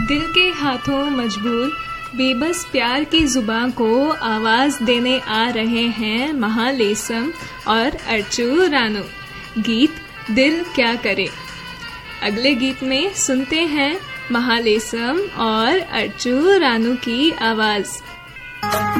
दिल के हाथों मजबूर बेबस प्यार की जुबां को आवाज़ देने आ रहे हैं महालेसम और अर्चू रानू। गीत दिल क्या करे। अगले गीत में सुनते हैं महालेसम और अर्चू रानू की आवाज़।